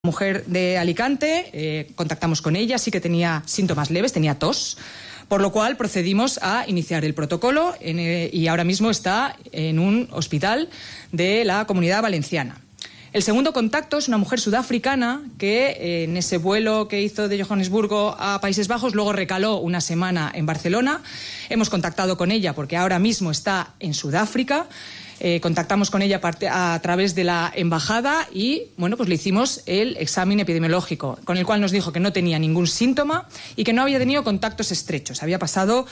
Mujer de Alicante, contactamos con ella, sí que tenía síntomas leves, tenía tos, por lo cual procedimos a iniciar el protocolo y ahora mismo está en un hospital de la Comunidad Valenciana. El segundo contacto es una mujer sudafricana que en ese vuelo que hizo de Johannesburgo a Países Bajos luego recaló una semana en Barcelona. Hemos contactado con ella porque ahora mismo está en Sudáfrica. Contactamos con ella a través de la embajada y bueno, pues le hicimos el examen epidemiológico, con el cual nos dijo que no tenía ningún síntoma y que no había tenido contactos estrechos. Había pasado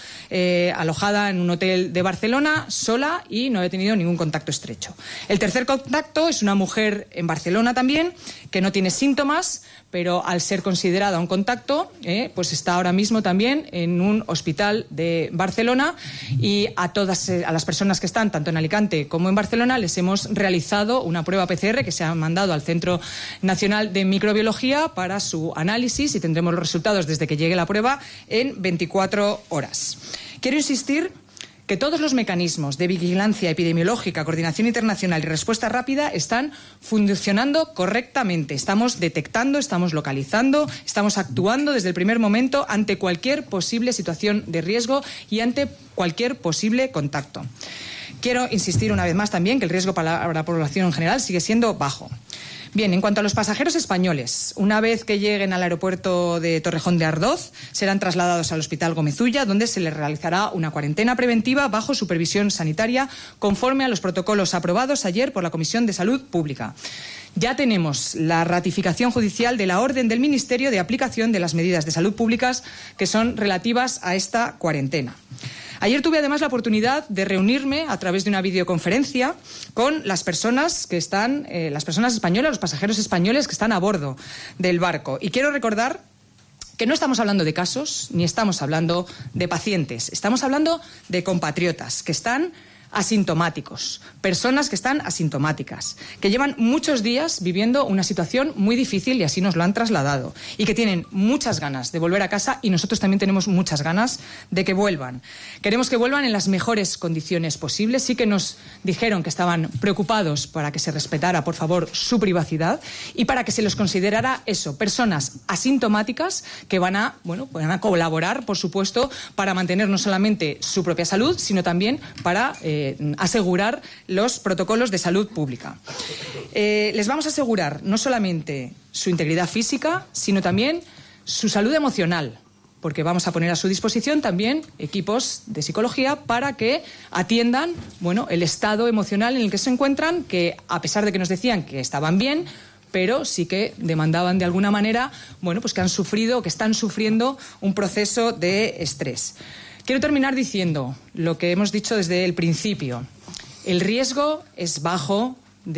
alojada en un hotel de Barcelona sola y no había tenido ningún contacto estrecho. El tercer contacto es una mujer en Barcelona también que no tiene síntomas, pero al ser considerada un contacto, pues está ahora mismo también en un hospital de Barcelona y a las personas que están tanto en Alicante como en Barcelona les hemos realizado una prueba PCR que se ha mandado al Centro Nacional de Microbiología para su análisis y tendremos los resultados desde que llegue la prueba en 24 horas. Quiero insistir que todos los mecanismos de vigilancia epidemiológica, coordinación internacional y respuesta rápida están funcionando correctamente. Estamos detectando, estamos localizando, estamos actuando desde el primer momento ante cualquier posible situación de riesgo y ante cualquier posible contacto. Quiero insistir una vez más también que el riesgo para la población en general sigue siendo bajo. Bien, en cuanto a los pasajeros españoles, una vez que lleguen al aeropuerto de Torrejón de Ardoz, serán trasladados al Hospital Gómez Ulla, donde se les realizará una cuarentena preventiva bajo supervisión sanitaria, conforme a los protocolos aprobados ayer por la Comisión de Salud Pública. Ya tenemos la ratificación judicial de la orden del Ministerio de aplicación de las medidas de salud públicas que son relativas a esta cuarentena. Ayer tuve además la oportunidad de reunirme a través de una videoconferencia con las personas que están, las personas españolas, los pasajeros españoles que están a bordo del barco. Y quiero recordar que no estamos hablando de casos ni estamos hablando de pacientes. Estamos hablando de compatriotas que están asintomáticos, personas que están asintomáticas, que llevan muchos días viviendo una situación muy difícil y así nos lo han trasladado y que tienen muchas ganas de volver a casa y nosotros también tenemos muchas ganas de que vuelvan. Queremos que vuelvan en las mejores condiciones posibles. Sí que nos dijeron que estaban preocupados para que se respetara, por favor, su privacidad y para que se les considerara eso, personas asintomáticas que van a colaborar, por supuesto, para mantener no solamente su propia salud, sino también para asegurar los protocolos de salud pública. Les vamos a asegurar no solamente su integridad física, sino también su salud emocional, porque vamos a poner a su disposición también equipos de psicología para que atiendan, el estado emocional en el que se encuentran, que a pesar de que nos decían que estaban bien, pero sí que demandaban de alguna manera, que han sufrido, que están sufriendo un proceso de estrés. Quiero terminar diciendo lo que hemos dicho desde el principio. El riesgo es bajo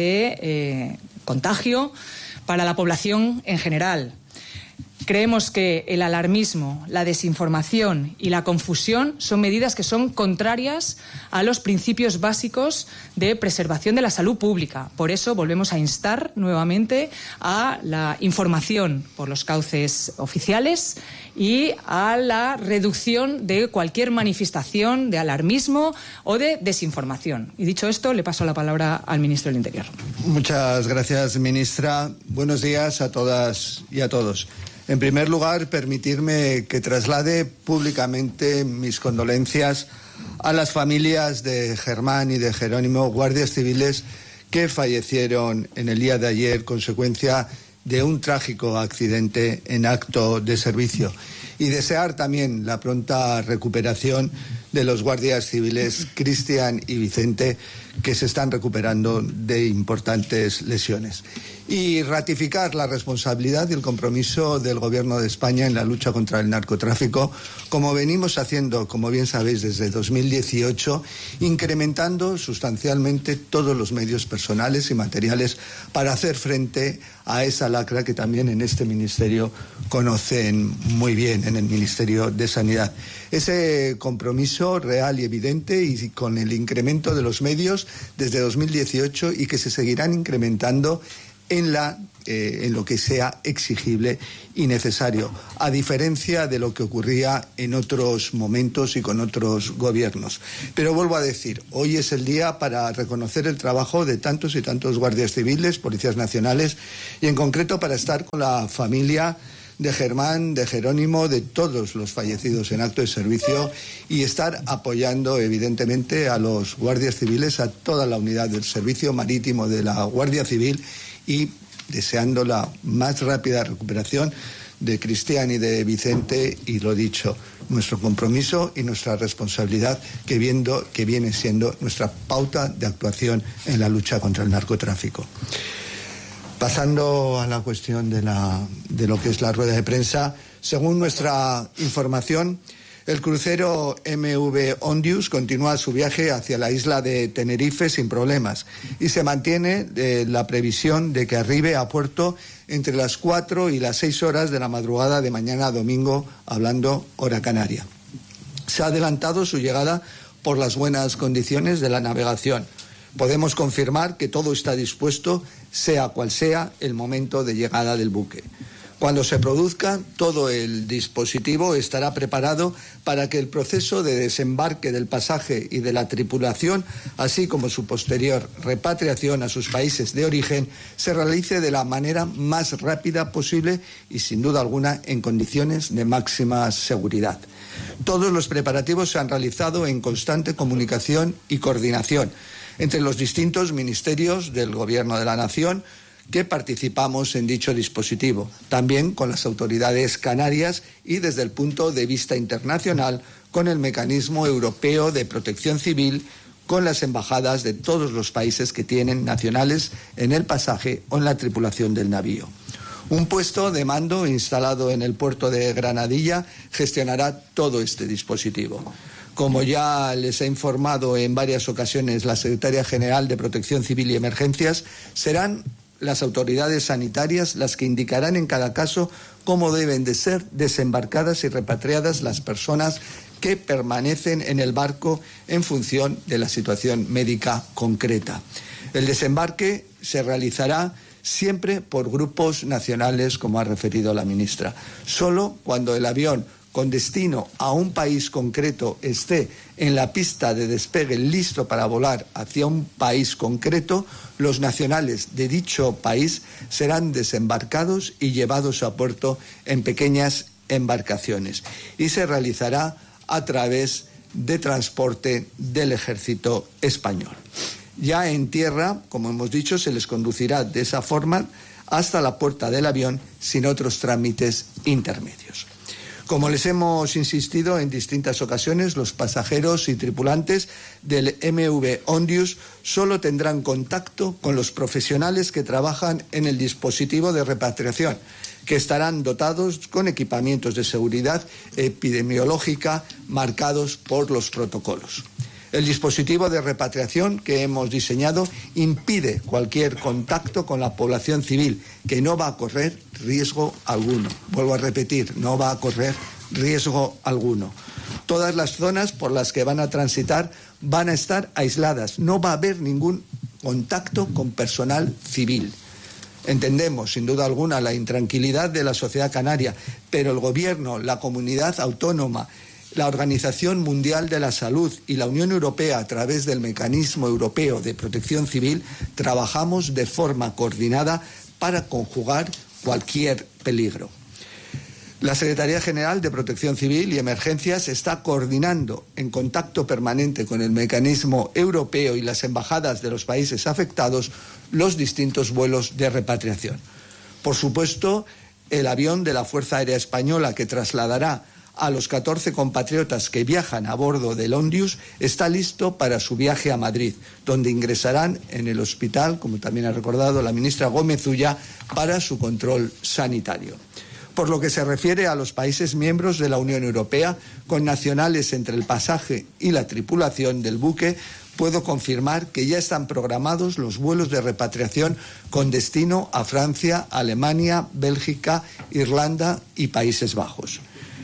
de contagio para la población en general. Creemos que el alarmismo, la desinformación y la confusión son medidas que son contrarias a los principios básicos de preservación de la salud pública. Por eso volvemos a instar nuevamente a la información por los cauces oficiales y a la reducción de cualquier manifestación de alarmismo o de desinformación. Y dicho esto, le paso la palabra al ministro del Interior. Muchas gracias, ministra. Buenos días a todas y a todos. En primer lugar, permitirme que traslade públicamente mis condolencias a las familias de Germán y de Jerónimo, guardias civiles que fallecieron en el día de ayer consecuencia de un trágico accidente en acto de servicio. Y desear también la pronta recuperación de los guardias civiles Cristian y Vicente, que se están recuperando de importantes lesiones. Y ratificar la responsabilidad y el compromiso del Gobierno de España en la lucha contra el narcotráfico, como venimos haciendo, como bien sabéis, desde 2018, incrementando sustancialmente todos los medios personales y materiales para hacer frente a esa lacra que también en este ministerio conocen muy bien, en el Ministerio de Sanidad. Ese compromiso real y evidente y con el incremento de los medios desde 2018 y que se seguirán incrementando en la en lo que sea exigible y necesario, a diferencia de lo que ocurría en otros momentos y con otros gobiernos. Pero vuelvo a decir, hoy es el día para reconocer el trabajo de tantos y tantos guardias civiles, policías nacionales, y en concreto para estar con la familia de Germán, de Jerónimo, de todos los fallecidos en acto de servicio, y estar apoyando evidentemente a los guardias civiles, a toda la unidad del servicio marítimo de la Guardia Civil, y deseando la más rápida recuperación de Cristian y de Vicente, y lo dicho, nuestro compromiso y nuestra responsabilidad que viene siendo nuestra pauta de actuación en la lucha contra el narcotráfico. Pasando a la cuestión de lo que es la rueda de prensa, según nuestra información, el crucero MV Ondius continúa su viaje hacia la isla de Tenerife sin problemas y se mantiene la previsión de que arribe a puerto entre las 4 y las 6 horas de la madrugada de mañana domingo, hablando hora canaria. Se ha adelantado su llegada por las buenas condiciones de la navegación. Podemos confirmar que todo está dispuesto, sea cual sea el momento de llegada del buque. Cuando se produzca, todo el dispositivo estará preparado para que el proceso de desembarque del pasaje y de la tripulación, así como su posterior repatriación a sus países de origen, se realice de la manera más rápida posible y, sin duda alguna, en condiciones de máxima seguridad. Todos los preparativos se han realizado en constante comunicación y coordinación entre los distintos ministerios del Gobierno de la Nación que participamos en dicho dispositivo, también con las autoridades canarias y desde el punto de vista internacional con el Mecanismo Europeo de Protección Civil, con las embajadas de todos los países que tienen nacionales en el pasaje o en la tripulación del navío. Un puesto de mando instalado en el puerto de Granadilla gestionará todo este dispositivo. Como ya les he informado en varias ocasiones la Secretaria General de Protección Civil y Emergencias, serán las autoridades sanitarias las que indicarán en cada caso cómo deben de ser desembarcadas y repatriadas las personas que permanecen en el barco en función de la situación médica concreta. El desembarque se realizará siempre por grupos nacionales, como ha referido la ministra. Solo cuando el avión con destino a un país concreto esté en la pista de despegue listo para volar hacia un país concreto, los nacionales de dicho país serán desembarcados y llevados a puerto en pequeñas embarcaciones y se realizará a través de transporte del Ejército español. Ya en tierra, como hemos dicho, se les conducirá de esa forma hasta la puerta del avión sin otros trámites intermedios. Como les hemos insistido en distintas ocasiones, los pasajeros y tripulantes del MV Ondius solo tendrán contacto con los profesionales que trabajan en el dispositivo de repatriación, que estarán dotados con equipamientos de seguridad epidemiológica marcados por los protocolos. El dispositivo de repatriación que hemos diseñado impide cualquier contacto con la población civil, que no va a correr riesgo alguno. Vuelvo a repetir, no va a correr riesgo alguno. Todas las zonas por las que van a transitar van a estar aisladas. No va a haber ningún contacto con personal civil. Entendemos, sin duda alguna, la intranquilidad de la sociedad canaria, pero el Gobierno, la comunidad autónoma, la Organización Mundial de la Salud y la Unión Europea, a través del Mecanismo Europeo de Protección Civil, trabajamos de forma coordinada para conjugar cualquier peligro. La Secretaría General de Protección Civil y Emergencias está coordinando en contacto permanente con el Mecanismo Europeo y las embajadas de los países afectados los distintos vuelos de repatriación. Por supuesto, el avión de la Fuerza Aérea Española que trasladará a los 14 compatriotas que viajan a bordo del Ondius está listo para su viaje a Madrid, donde ingresarán en el hospital, como también ha recordado la ministra Gómez Ulla, para su control sanitario. Por lo que se refiere a los países miembros de la Unión Europea, con nacionales entre el pasaje y la tripulación del buque, puedo confirmar que ya están programados los vuelos de repatriación con destino a Francia, Alemania, Bélgica, Irlanda y Países Bajos.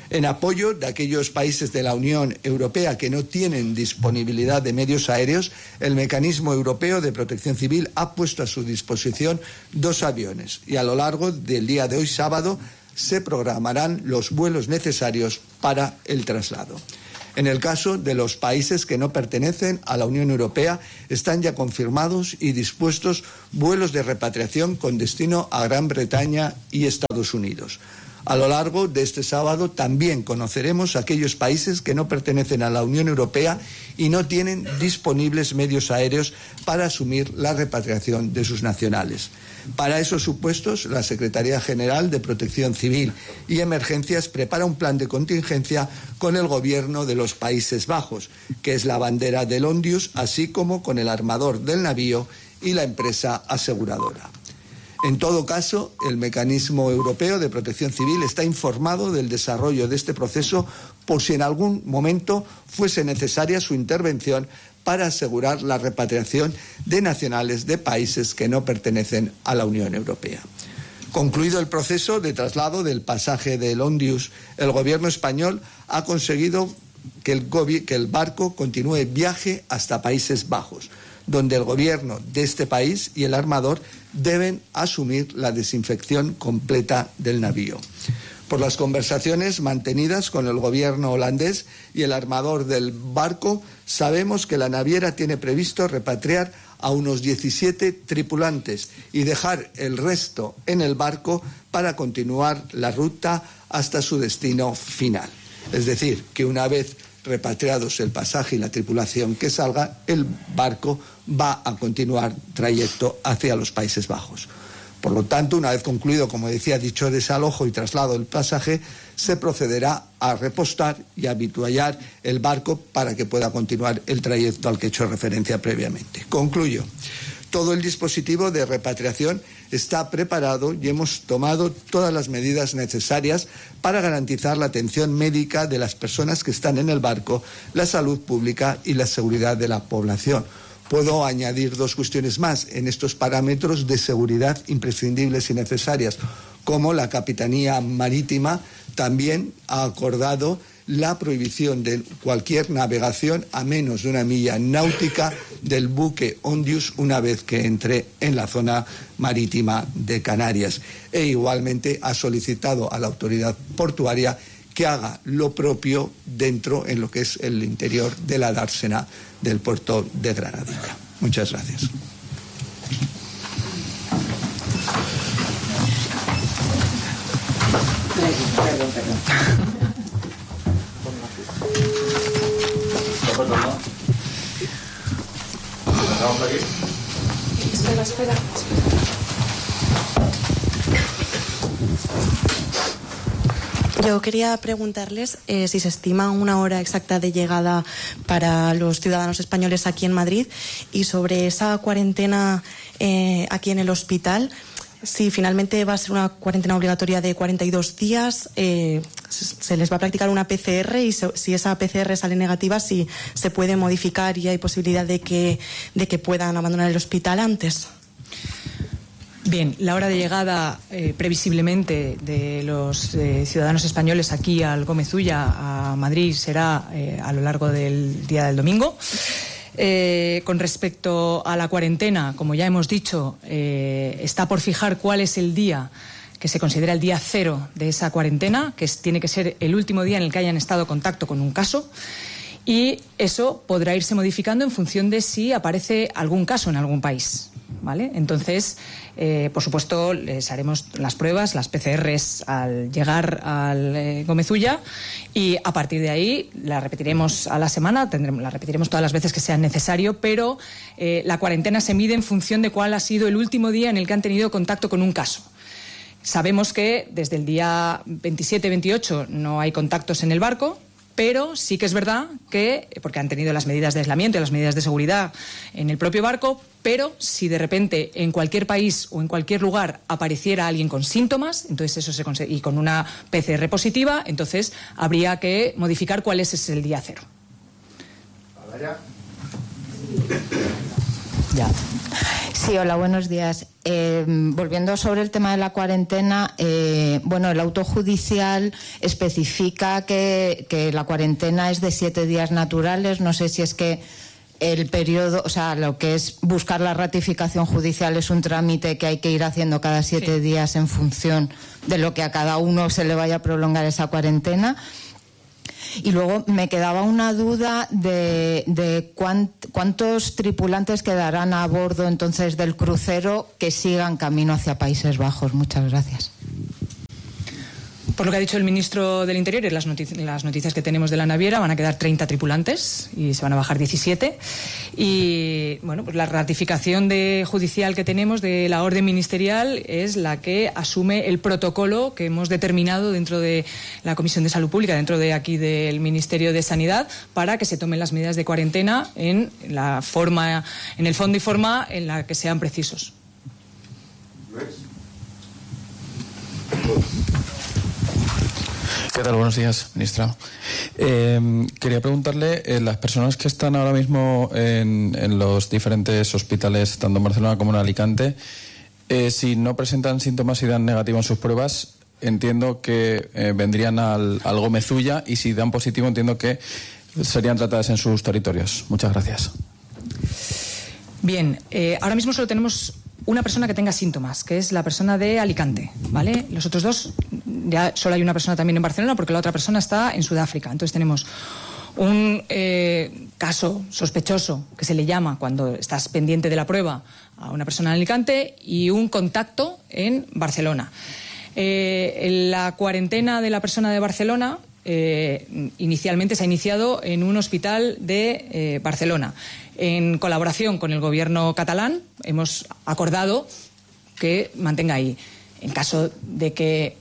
En apoyo de aquellos países de la Unión Europea que no tienen disponibilidad de medios aéreos, el Mecanismo Europeo de Protección Civil ha puesto a su disposición 2 aviones y a lo largo del día de hoy, sábado, se programarán los vuelos necesarios para el traslado. En el caso de los países que no pertenecen a la Unión Europea, están ya confirmados y dispuestos vuelos de repatriación con destino a Gran Bretaña y Estados Unidos. A lo largo de este sábado también conoceremos aquellos países que no pertenecen a la Unión Europea y no tienen disponibles medios aéreos para asumir la repatriación de sus nacionales. Para esos supuestos, la Secretaría General de Protección Civil y Emergencias prepara un plan de contingencia con el Gobierno de los Países Bajos, que es la bandera del Ondius, así como con el armador del navío y la empresa aseguradora. En todo caso, el Mecanismo Europeo de Protección Civil está informado del desarrollo de este proceso por si en algún momento fuese necesaria su intervención para asegurar la repatriación de nacionales de países que no pertenecen a la Unión Europea. Concluido el proceso de traslado del pasaje del Ondius, el Gobierno español ha conseguido que el barco continúe viaje hasta Países Bajos, donde el Gobierno de este país y el armador deben asumir la desinfección completa del navío. Por las conversaciones mantenidas con el Gobierno holandés y el armador del barco, sabemos que la naviera tiene previsto repatriar a unos 17 tripulantes y dejar el resto en el barco para continuar la ruta hasta su destino final. Es decir, que una vez repatriados el pasaje y la tripulación que salga, el barco va a continuar trayecto hacia los Países Bajos. Por lo tanto, una vez concluido, como decía, dicho desalojo y traslado del pasaje, se procederá a repostar y a habituallar el barco para que pueda continuar el trayecto al que he hecho referencia previamente. Concluyo. Todo el dispositivo de repatriación está preparado y hemos tomado todas las medidas necesarias para garantizar la atención médica de las personas que están en el barco, la salud pública y la seguridad de la población. Puedo añadir 2 cuestiones más en estos parámetros de seguridad imprescindibles y necesarias, como la Capitanía Marítima también ha acordado la prohibición de cualquier navegación a menos de 1 milla náutica del buque Ondius una vez que entre en la zona marítima de Canarias. E igualmente ha solicitado a la autoridad portuaria que haga lo propio dentro en lo que es el interior de la dársena del puerto de Granadilla. Muchas gracias. Espera. Yo quería preguntarles si se estima una hora exacta de llegada para los ciudadanos españoles aquí en Madrid y sobre esa cuarentena aquí en el hospital, si finalmente va a ser una cuarentena obligatoria de 42 días, se les va a practicar una PCR y si esa PCR sale negativa, si se puede modificar y hay posibilidad de que puedan abandonar el hospital antes. Bien, la hora de llegada previsiblemente de los ciudadanos españoles aquí al Gómez Ulla, a Madrid, será a lo largo del día del domingo. Con respecto a la cuarentena, como ya hemos dicho, está por fijar cuál es el día que se considera el día 0 de esa cuarentena, que tiene que ser el último día en el que hayan estado en contacto con un caso. Y eso podrá irse modificando en función de si aparece algún caso en algún país, ¿vale? Entonces, por supuesto, les haremos las pruebas, las PCRs al llegar al Gómez Ulla y a partir de ahí la repetiremos a la semana, la repetiremos todas las veces que sea necesario, pero la cuarentena se mide en función de cuál ha sido el último día en el que han tenido contacto con un caso. Sabemos que desde el día 27-28 no hay contactos en el barco, pero sí que es verdad que, porque han tenido las medidas de aislamiento y las medidas de seguridad en el propio barco, pero si de repente en cualquier país o en cualquier lugar apareciera alguien con síntomas, entonces eso y con una PCR positiva, entonces habría que modificar cuál es el día 0. Ya. Sí, hola, buenos días. Volviendo sobre el tema de la cuarentena, el auto judicial especifica que la cuarentena es de 7 días naturales. No sé si es que el periodo, o sea, lo que es buscar la ratificación judicial es un trámite que hay que ir haciendo cada 7 días en función de lo que a cada uno se le vaya a prolongar esa cuarentena. Y luego me quedaba una duda de cuántos tripulantes quedarán a bordo entonces del crucero que sigan camino hacia Países Bajos. Muchas gracias. Por lo que ha dicho el ministro del Interior y las noticias que tenemos de la naviera, van a quedar 30 tripulantes y se van a bajar 17. Y bueno, pues la ratificación judicial que tenemos de la orden ministerial es la que asume el protocolo que hemos determinado dentro de la Comisión de Salud Pública, dentro de aquí del Ministerio de Sanidad, para que se tomen las medidas de cuarentena en la forma, en el fondo y forma en la que sean precisos. ¿Qué tal? Buenos días, ministra. Quería preguntarle, las personas que están ahora mismo en los diferentes hospitales, tanto en Barcelona como en Alicante, si no presentan síntomas y dan negativo en sus pruebas, entiendo que vendrían al Gómez Ulla, y si dan positivo, entiendo que serían tratadas en sus territorios. Muchas gracias. Bien, ahora mismo solo tenemos una persona que tenga síntomas, que es la persona de Alicante, ¿vale? Los otros dos, ya solo hay una persona también en Barcelona, porque la otra persona está en Sudáfrica. Entonces tenemos un caso sospechoso, que se le llama cuando estás pendiente de la prueba, a una persona en Alicante, y un contacto en Barcelona. La cuarentena de la persona de Barcelona inicialmente se ha iniciado en un hospital de Barcelona. En colaboración con el gobierno catalán hemos acordado que mantenga ahí. En caso de que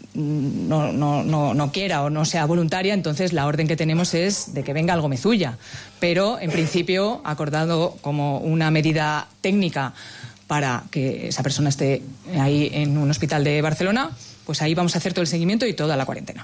no quiera o no sea voluntaria, entonces la orden que tenemos es de que venga al Gómez Ulla. Pero en principio, acordado como una medida técnica para que esa persona esté ahí en un hospital de Barcelona, pues ahí vamos a hacer todo el seguimiento y toda la cuarentena.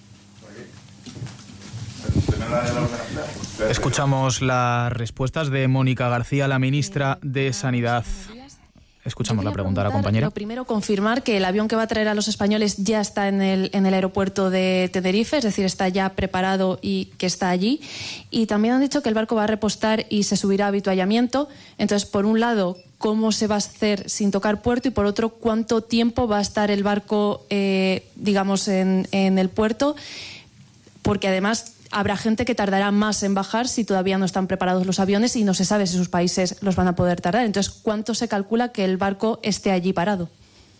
Escuchamos las respuestas de Mónica García, la ministra de Sanidad. Escuchamos la pregunta de la compañera. Lo primero, confirmar que el avión que va a traer a los españoles ya está en el aeropuerto de Tenerife, es decir, está ya preparado y que está allí. Y también han dicho que el barco va a repostar y se subirá a habituallamiento. Entonces, por un lado, cómo se va a hacer sin tocar puerto, y por otro, cuánto tiempo va a estar el barco, digamos, en el puerto, porque además habrá gente que tardará más en bajar si todavía no están preparados los aviones y no se sabe si sus países los van a poder tardar. Entonces, ¿cuánto se calcula que el barco esté allí parado?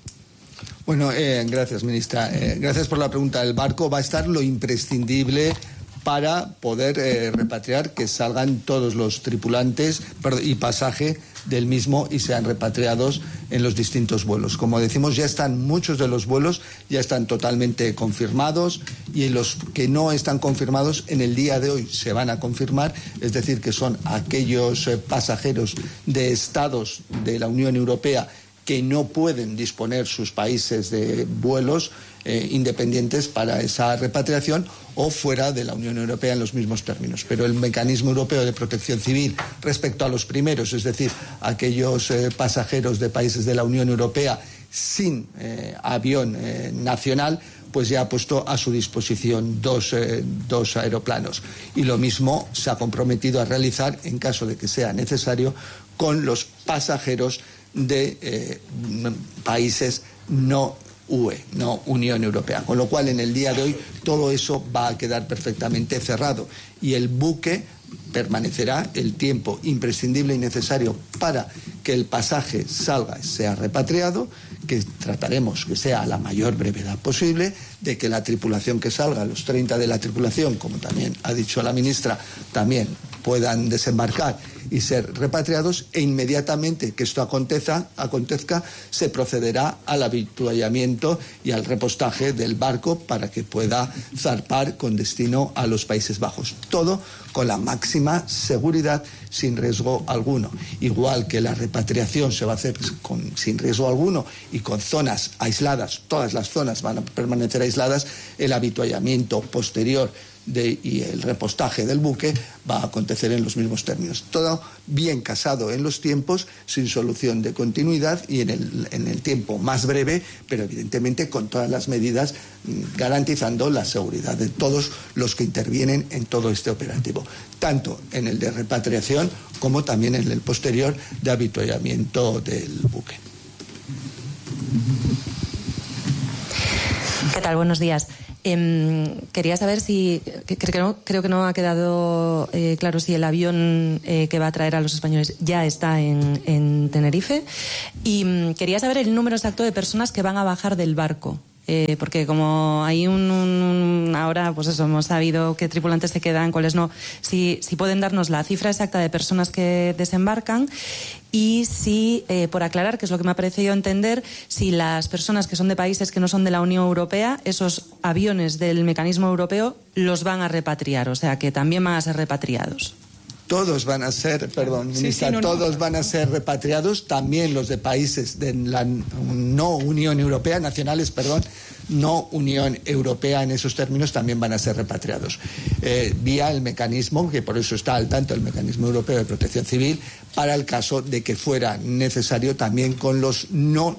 Bueno, gracias, ministra. Gracias por la pregunta. El barco va a estar lo imprescindible para poder repatriar, que salgan todos los tripulantes y pasaje del mismo y sean repatriados en los distintos vuelos. Como decimos, ya están muchos de los vuelos, ya están totalmente confirmados, y los que no están confirmados en el día de hoy se van a confirmar, es decir, que son aquellos pasajeros de estados de la Unión Europea que no pueden disponer sus países de vuelos independientes para esa repatriación, o fuera de la Unión Europea en los mismos términos. Pero el mecanismo europeo de protección civil respecto a los primeros, es decir, aquellos pasajeros de países de la Unión Europea sin avión nacional, pues ya ha puesto a su disposición dos aeroplanos. Y lo mismo se ha comprometido a realizar, en caso de que sea necesario, con los pasajeros de países no UE, no Unión Europea. Con lo cual, en el día de hoy, todo eso va a quedar perfectamente cerrado y el buque permanecerá el tiempo imprescindible y necesario para que el pasaje salga, sea repatriado, que trataremos que sea a la mayor brevedad posible, de que la tripulación que salga, los 30 de la tripulación, como también ha dicho la ministra, también puedan desembarcar y ser repatriados, e inmediatamente que esto acontezca, se procederá al habituallamiento y al repostaje del barco para que pueda zarpar con destino a los Países Bajos. Todo con la máxima seguridad, sin riesgo alguno. Igual que la repatriación se va a hacer sin riesgo alguno y con zonas aisladas, todas las zonas van a permanecer aisladas, el habituallamiento posterior y el repostaje del buque va a acontecer en los mismos términos. Todo bien casado en los tiempos, sin solución de continuidad y en el tiempo más breve, pero evidentemente con todas las medidas garantizando la seguridad de todos los que intervienen en todo este operativo, tanto en el de repatriación como también en el posterior de avituallamiento del buque. ¿Qué tal? Buenos días. Quería saber si, creo que no ha quedado claro si el avión que va a traer a los españoles ya está en Tenerife, y quería saber el número exacto de personas que van a bajar del barco. Porque como hay ahora, pues eso, hemos sabido qué tripulantes se quedan, cuáles no. Si pueden darnos la cifra exacta de personas que desembarcan y si, por aclarar, que es lo que me ha parecido entender, si las personas que son de países que no son de la Unión Europea, esos aviones del mecanismo europeo los van a repatriar, o sea, que también van a ser repatriados. Todos van a ser, perdón, ministra, todos van a ser repatriados, también los de países de la no Unión Europea, nacionales, perdón, no Unión Europea en esos términos también van a ser repatriados. Vía el mecanismo, que por eso está al tanto el Mecanismo Europeo de Protección Civil, para el caso de que fuera necesario también con los no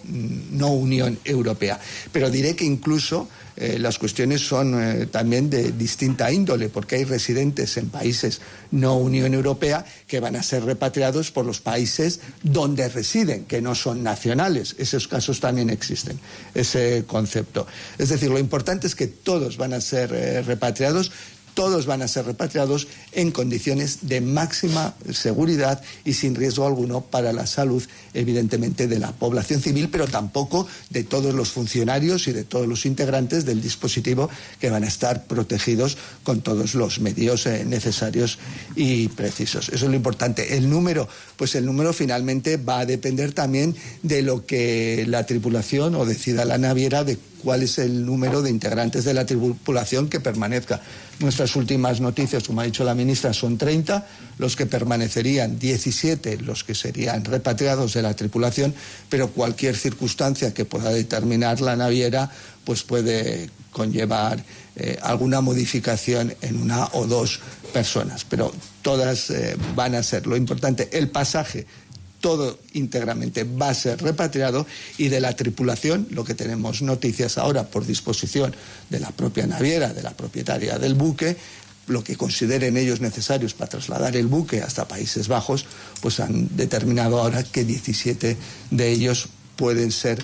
Unión Europea. Pero diré que incluso las cuestiones son también de distinta índole, porque hay residentes en países no Unión Europea que van a ser repatriados por los países donde residen, que no son nacionales. Esos casos también existen, ese concepto. Es decir, lo importante es que todos van a ser repatriados. Todos van a ser repatriados en condiciones de máxima seguridad y sin riesgo alguno para la salud, evidentemente, de la población civil, pero tampoco de todos los funcionarios y de todos los integrantes del dispositivo, que van a estar protegidos con todos los medios necesarios y precisos. Eso es lo importante. El número finalmente va a depender también de lo que la tripulación o decida la naviera de cuál es el número de integrantes de la tripulación que permanezca. Nuestras últimas noticias, como ha dicho la ministra, son 30, los que permanecerían 17, los que serían repatriados de la tripulación, pero cualquier circunstancia que pueda determinar la naviera pues puede conllevar alguna modificación en una o dos personas, pero todas van a ser. Lo importante, el pasaje, todo íntegramente va a ser repatriado, y de la tripulación, lo que tenemos noticias ahora por disposición de la propia naviera, de la propietaria del buque, lo que consideren ellos necesarios para trasladar el buque hasta Países Bajos, pues han determinado ahora que 17 de ellos pueden ser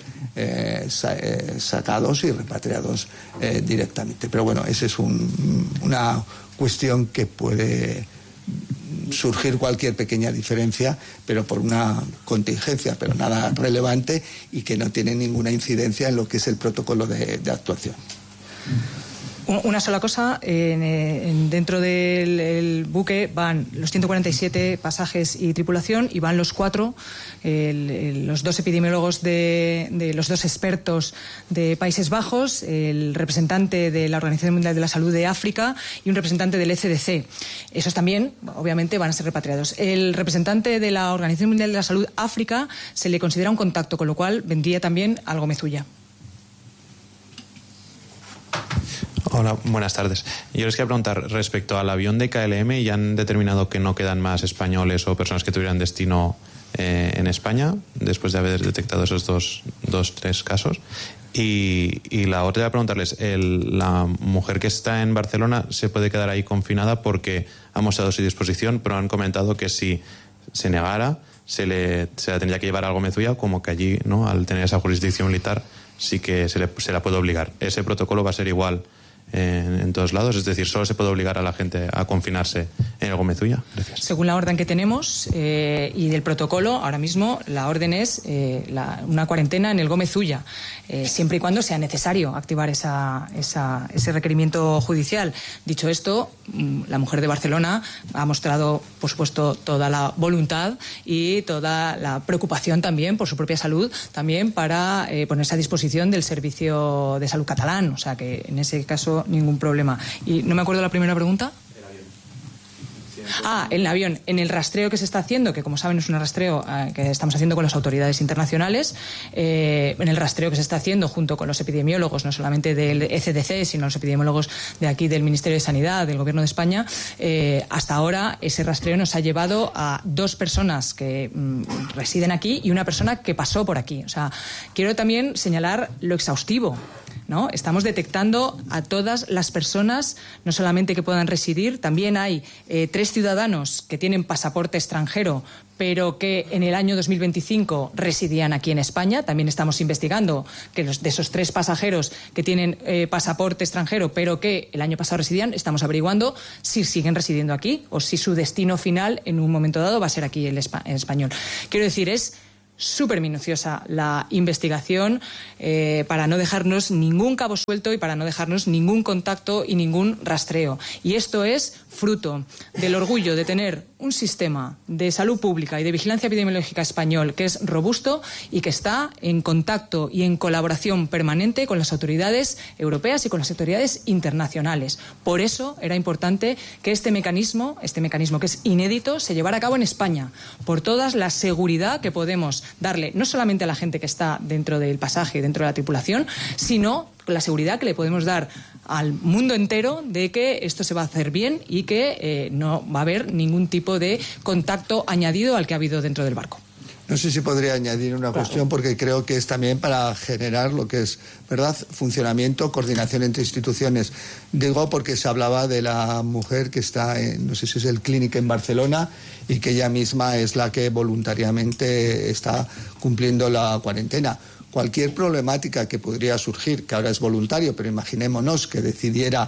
sacados y repatriados directamente. Pero bueno, esa es una cuestión que puede surgir cualquier pequeña diferencia, pero por una contingencia, pero nada relevante, y que no tiene ninguna incidencia en lo que es el protocolo de actuación. Una sola cosa, dentro del buque van los 147 pasajes y tripulación, y van los 4, los 2 epidemiólogos de los 2 expertos de Países Bajos, el representante de la Organización Mundial de la Salud de África y un representante del ECDC. Esos también, obviamente, van a ser repatriados. El representante de la Organización Mundial de la Salud África se le considera un contacto, con lo cual vendría también al Gómez Ulla. Hola, buenas tardes. Yo les quería preguntar respecto al avión de KLM. ¿Ya han determinado que no quedan más españoles o personas que tuvieran destino en España después de haber detectado esos tres casos? Y la otra era preguntarles, la mujer que está en Barcelona se puede quedar ahí confinada porque ha mostrado su disposición, pero han comentado que si se negara se la tendría que llevar a Gómez Ulla, como que allí, ¿no?, al tener esa jurisdicción militar sí que se la puede obligar. ¿Ese protocolo va a ser igual en todos lados? Es decir, ¿solo se puede obligar a la gente a confinarse en el Gómez Ulla? Gracias. Según la orden que tenemos y del protocolo, ahora mismo la orden es una cuarentena en el Gómez Ulla, siempre y cuando sea necesario activar ese requerimiento judicial. Dicho esto, la mujer de Barcelona ha mostrado, por supuesto, toda la voluntad y toda la preocupación también por su propia salud, también para ponerse a disposición del Servicio de Salud catalán. O sea que en ese caso ningún problema. Y no me acuerdo la primera pregunta. El avión. En el rastreo que se está haciendo, que como saben es un rastreo que estamos haciendo con las autoridades internacionales, en el rastreo que se está haciendo junto con los epidemiólogos, no solamente del ECDC, sino los epidemiólogos de aquí del Ministerio de Sanidad, del Gobierno de España, hasta ahora ese rastreo nos ha llevado a 2 personas que residen aquí y una persona que pasó por aquí. O sea, quiero también señalar lo exhaustivo, ¿no? Estamos detectando a todas las personas, no solamente que puedan residir, también hay 3 ciudadanos que tienen pasaporte extranjero, pero que en el año 2025 residían aquí en España. También estamos investigando que de esos 3 pasajeros que tienen pasaporte extranjero, pero que el año pasado residían, estamos averiguando si siguen residiendo aquí o si su destino final en un momento dado va a ser aquí en español. Quiero decir, es súper minuciosa la investigación para no dejarnos ningún cabo suelto y para no dejarnos ningún contacto y ningún rastreo. Y esto es fruto del orgullo de tener un sistema de salud pública y de vigilancia epidemiológica español que es robusto y que está en contacto y en colaboración permanente con las autoridades europeas y con las autoridades internacionales. Por eso era importante que este mecanismo que es inédito, se llevara a cabo en España, por toda la seguridad que podemos darle, no solamente a la gente que está dentro del pasaje, dentro de la tripulación, sino la seguridad que le podemos dar al mundo entero de que esto se va a hacer bien y que no va a haber ningún tipo de contacto añadido al que ha habido dentro del barco. No sé si podría añadir una cuestión, porque creo que es también para generar lo que es, ¿verdad?, funcionamiento, coordinación entre instituciones. Digo porque se hablaba de la mujer que está en, no sé si es el Clínic en Barcelona, y que ella misma es la que voluntariamente está cumpliendo la cuarentena. Cualquier problemática que podría surgir, que ahora es voluntario, pero imaginémonos que decidiera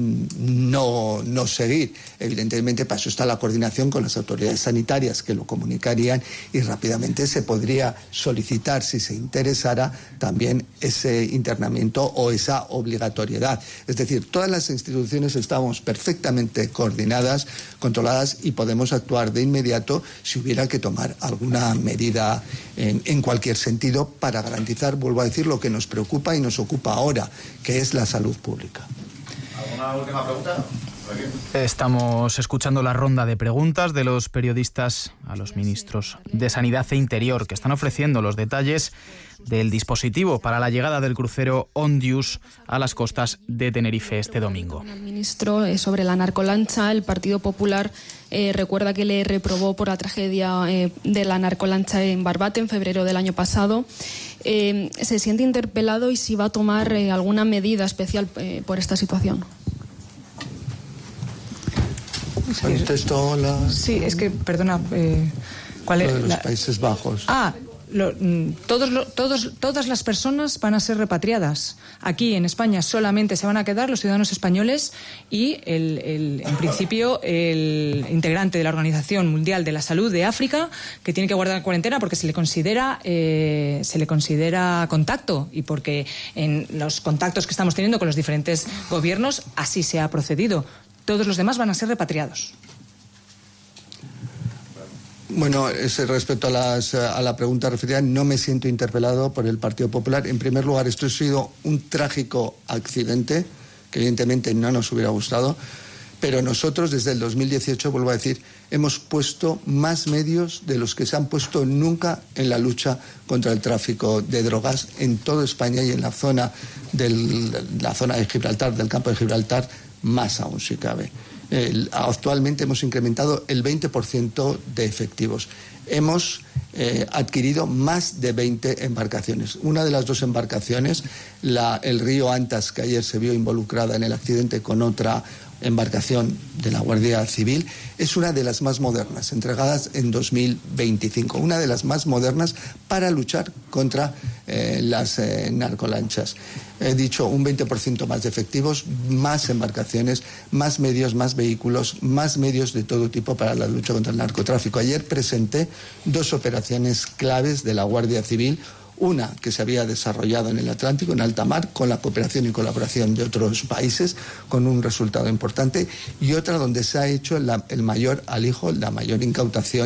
no seguir. Evidentemente, para eso está la coordinación con las autoridades sanitarias, que lo comunicarían, y rápidamente se podría solicitar, si se interesara, también ese internamiento o esa obligatoriedad. Es decir, todas las instituciones estamos perfectamente coordinadas, controladas, y podemos actuar de inmediato si hubiera que tomar alguna medida en cualquier sentido para garantizar, vuelvo a decir, lo que nos preocupa y nos ocupa ahora, que es la salud pública. ¿Alguna última pregunta? Estamos escuchando la ronda de preguntas de los periodistas a los ministros de Sanidad e Interior, que están ofreciendo los detalles del dispositivo para la llegada del crucero Ondius a las costas de Tenerife este domingo. El ministro, sobre la narcolancha, el Partido Popular recuerda que le reprobó por la tragedia de la narcolancha en Barbate en febrero del año pasado. ¿Se siente interpelado y si va a tomar alguna medida especial por esta situación? Contestó la... Sí, es que, perdona, ¿cuál es? De los Países Bajos. Todas las personas van a ser repatriadas. Aquí en España solamente se van a quedar los ciudadanos españoles y en principio el integrante de la Organización Mundial de la Salud de África, que tiene que guardar cuarentena porque se le considera contacto, y porque en los contactos que estamos teniendo con los diferentes gobiernos así se ha procedido. Todos los demás van a ser repatriados. Bueno, respecto a la pregunta referida, no me siento interpelado por el Partido Popular. En primer lugar, esto ha sido un trágico accidente que evidentemente no nos hubiera gustado, pero nosotros desde el 2018, vuelvo a decir, hemos puesto más medios de los que se han puesto nunca en la lucha contra el tráfico de drogas en toda España, y en la zona de Gibraltar, del campo de Gibraltar, más aún si cabe. Actualmente hemos incrementado el 20% de efectivos. Hemos adquirido más de 20 embarcaciones. Una de las 2 embarcaciones, el río Antas, que ayer se vio involucrada en el accidente con otra embarcación de la Guardia Civil, es una de las más modernas, entregadas en 2025, una de las más modernas para luchar contra las narcolanchas. He dicho un 20% más de efectivos, más embarcaciones, más medios, más vehículos, más medios de todo tipo para la lucha contra el narcotráfico. Ayer presenté 2 operaciones claves de la Guardia Civil. Una que se había desarrollado en el Atlántico, en alta mar, con la cooperación y colaboración de otros países, con un resultado importante, y otra donde se ha hecho el mayor alijo, la mayor incautación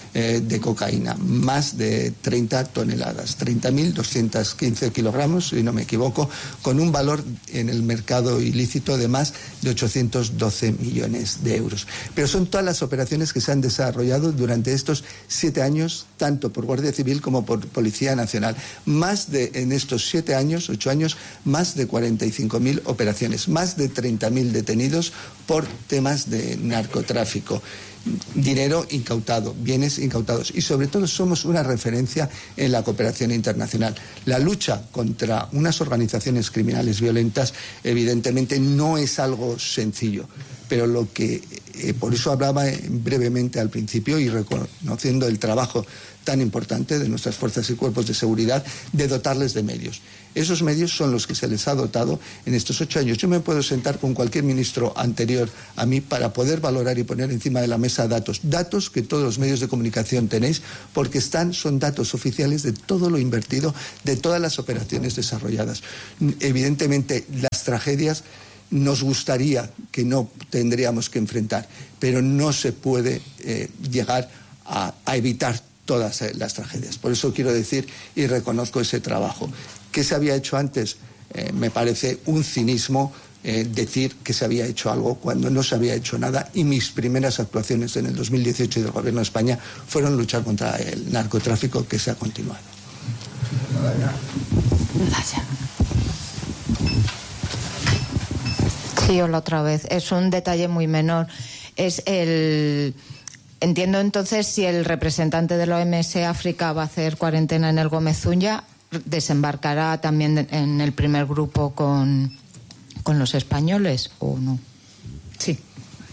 de cocaína, más de 30 toneladas, 30.215 kilogramos, si no me equivoco, con un valor en el mercado ilícito de más de 812 millones de euros. Pero son todas las operaciones que se han desarrollado durante estos 7 años, tanto por Guardia Civil como por Policía Nacional. En estos 7 años, 8 años, más de 45.000 operaciones, más de 30.000 detenidos por temas de narcotráfico. Dinero incautado, bienes incautados, y sobre todo somos una referencia en la cooperación internacional. La lucha contra unas organizaciones criminales violentas evidentemente no es algo sencillo, pero por eso hablaba brevemente al principio y reconociendo el trabajo tan importante de nuestras fuerzas y cuerpos de seguridad, de dotarles de medios. Esos medios son los que se les ha dotado en estos 8 años. Yo me puedo sentar con cualquier ministro anterior a mí para poder valorar y poner encima de la mesa datos que todos los medios de comunicación tenéis, porque son datos oficiales de todo lo invertido, de todas las operaciones desarrolladas. Evidentemente, las tragedias nos gustaría que no tendríamos que enfrentar, pero no se puede llegar a evitar todas las tragedias. Por eso quiero decir y reconozco ese trabajo. ¿Qué se había hecho antes? Me parece un cinismo decir que se había hecho algo cuando no se había hecho nada, y mis primeras actuaciones en el 2018 del Gobierno de España fueron luchar contra el narcotráfico, que se ha continuado. Sí, hola otra vez. Es un detalle muy menor. Entiendo entonces, si el representante de la OMS África va a hacer cuarentena en el Gómez Ulla, ¿desembarcará también en el primer grupo con los españoles o no? Sí.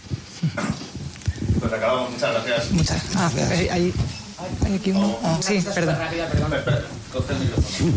Pues acabamos. Muchas gracias. Muchas gracias. ¿Hay aquí uno? Sí, perdón. Coge el micrófono.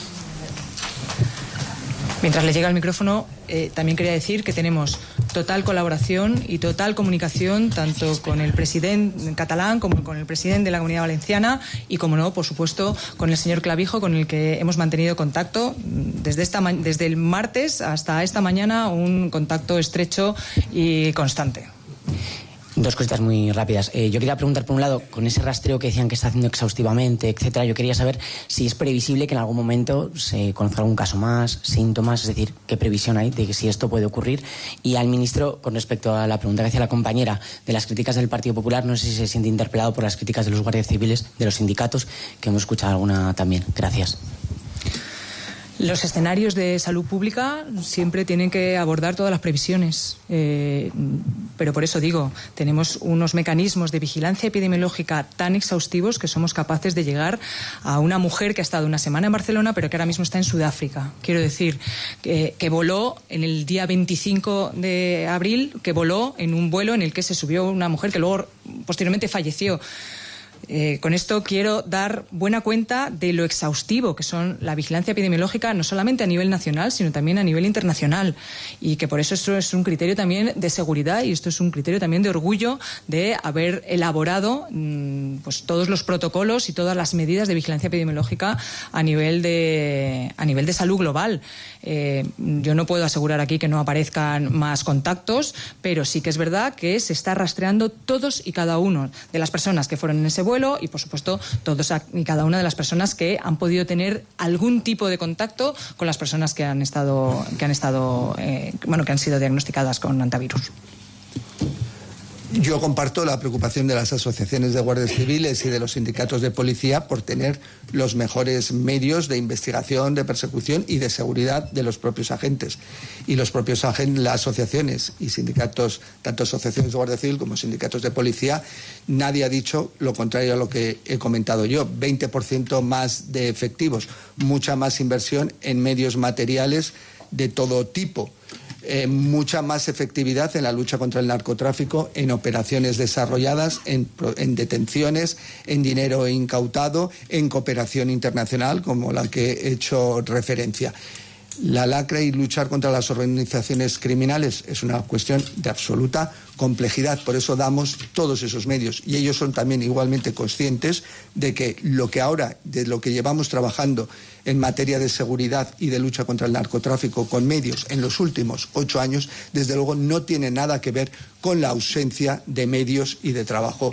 Mientras le llega el micrófono, también quería decir que tenemos total colaboración y total comunicación tanto con el presidente catalán como con el presidente de la Comunidad Valenciana y, como no, por supuesto, con el señor Clavijo, con el que hemos mantenido contacto desde el martes hasta esta mañana, un contacto estrecho y constante. Dos cositas muy rápidas. Yo quería preguntar, por un lado, con ese rastreo que decían que está haciendo exhaustivamente, etcétera, yo quería saber si es previsible que en algún momento se conozca algún caso más, síntomas, es decir, qué previsión hay de que si esto puede ocurrir. Y al ministro, con respecto a la pregunta que hacía la compañera de las críticas del Partido Popular, no sé si se siente interpelado por las críticas de los guardias civiles, de los sindicatos, que hemos escuchado alguna también. Gracias. Los escenarios de salud pública siempre tienen que abordar todas las previsiones, pero por eso digo, tenemos unos mecanismos de vigilancia epidemiológica tan exhaustivos que somos capaces de llegar a una mujer que ha estado una semana en Barcelona pero que ahora mismo está en Sudáfrica. Quiero decir, que voló en el día 25 de abril, que voló en un vuelo en el que se subió una mujer que luego posteriormente falleció. Con esto quiero dar buena cuenta de lo exhaustivo que son la vigilancia epidemiológica, no solamente a nivel nacional, sino también a nivel internacional, y que por eso esto es un criterio también de seguridad y esto es un criterio también de orgullo de haber elaborado pues todos los protocolos y todas las medidas de vigilancia epidemiológica a nivel de salud global. Yo no puedo asegurar aquí que no aparezcan más contactos, pero sí que es verdad que se está rastreando todos y cada uno de las personas que fueron en ese vuelo y, por supuesto, todos y cada una de las personas que han podido tener algún tipo de contacto con las personas que han sido diagnosticadas con hantavirus. Yo comparto la preocupación de las asociaciones de guardias civiles y de los sindicatos de policía por tener los mejores medios de investigación, de persecución y de seguridad de los propios agentes. Y los propios agentes, las asociaciones y sindicatos, tanto asociaciones de guardia civil como sindicatos de policía, nadie ha dicho lo contrario a lo que he comentado yo. 20% más de efectivos, mucha más inversión en medios materiales de todo tipo. Mucha más efectividad en la lucha contra el narcotráfico, en operaciones desarrolladas, en detenciones, en dinero incautado, en cooperación internacional, como la que he hecho referencia. La lacra y luchar contra las organizaciones criminales es una cuestión de absoluta complejidad, por eso damos todos esos medios y ellos son también igualmente conscientes de que lo que llevamos trabajando en materia de seguridad y de lucha contra el narcotráfico con medios en los últimos 8 años, desde luego no tiene nada que ver con la ausencia de medios y de trabajo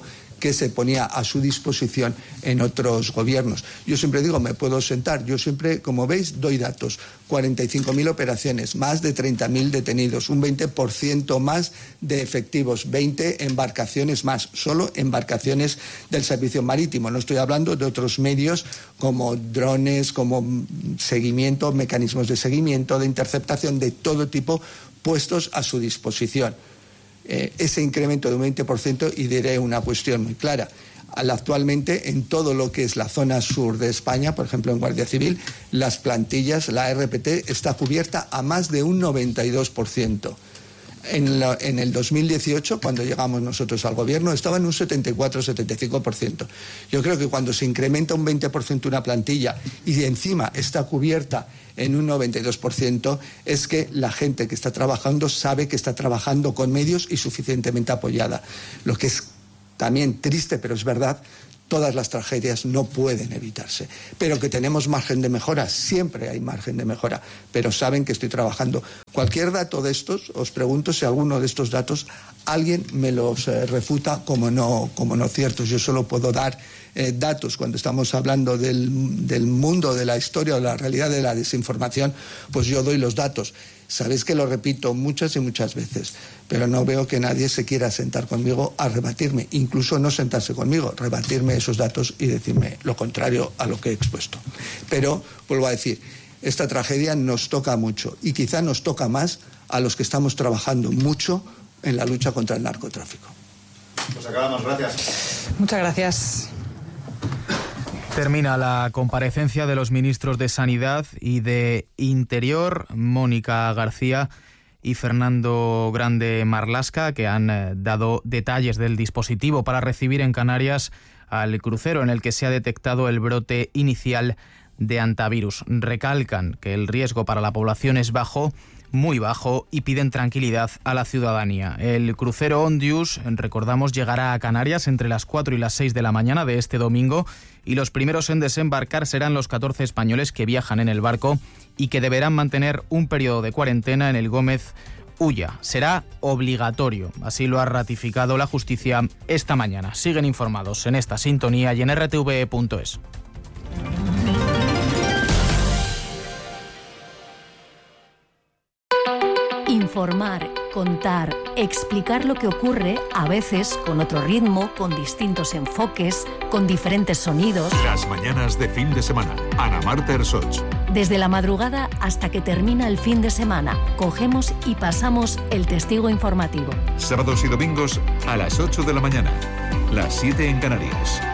que se ponía a su disposición en otros gobiernos. Yo siempre digo, me puedo sentar, yo siempre, como veis, doy datos. 45.000 operaciones, más de 30.000 detenidos, un 20% más de efectivos, 20 embarcaciones más, solo embarcaciones del servicio marítimo. No estoy hablando de otros medios como drones, como seguimiento, mecanismos de seguimiento, de interceptación, de todo tipo, puestos a su disposición. Ese incremento de un 20%, y diré una cuestión muy clara. Actualmente, en todo lo que es la zona sur de España, por ejemplo en Guardia Civil, las plantillas, la RPT está cubierta a más de un 92%. En el 2018, cuando llegamos nosotros al gobierno, estaba en un 74-75%. Yo creo que cuando se incrementa un 20% una plantilla y encima está cubierta en un 92%, es que la gente que está trabajando sabe que está trabajando con medios y suficientemente apoyada. Lo que es también triste, pero es verdad, todas las tragedias no pueden evitarse. Pero que tenemos margen de mejora, siempre hay margen de mejora, pero saben que estoy trabajando. Cualquier dato de estos, os pregunto si alguno de estos datos alguien me los refuta como no ciertos. Yo solo puedo dar datos cuando estamos hablando del mundo, de la historia o de la realidad de la desinformación, pues yo doy los datos. Sabéis que lo repito muchas y muchas veces, pero no veo que nadie se quiera sentar conmigo a rebatirme, incluso no sentarse conmigo, rebatirme esos datos y decirme lo contrario a lo que he expuesto. Pero, vuelvo a decir, esta tragedia nos toca mucho y quizá nos toca más a los que estamos trabajando mucho en la lucha contra el narcotráfico. Pues acabamos, gracias. Muchas gracias. Termina la comparecencia de los ministros de Sanidad y de Interior, Mónica García y Fernando Grande Marlaska, que han dado detalles del dispositivo para recibir en Canarias al crucero en el que se ha detectado el brote inicial de hantavirus. Recalcan que el riesgo para la población es bajo, muy bajo, y piden tranquilidad a la ciudadanía. El crucero Ondius, recordamos, llegará a Canarias entre las 4 y las 6 de la mañana de este domingo, y los primeros en desembarcar serán los 14 españoles que viajan en el barco y que deberán mantener un periodo de cuarentena en el Gómez Ulla. Será obligatorio, así lo ha ratificado la justicia esta mañana. Siguen informados en esta sintonía y en rtve.es. Informar, contar, explicar lo que ocurre, a veces con otro ritmo, con distintos enfoques, con diferentes sonidos. Las mañanas de fin de semana. Ana Marta Ersoch. Desde la madrugada hasta que termina el fin de semana, cogemos y pasamos el testigo informativo. Sábados y domingos a las 8 de la mañana, las 7 en Canarias.